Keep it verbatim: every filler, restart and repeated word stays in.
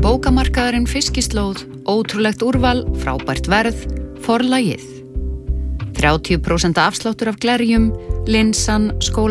Bókamarkaðurinn Fiskislóð, ótrúlegt úrval, frábært verð, Forlagið. þrjátíu prósent afsláttur af glerjum, linsan, skóla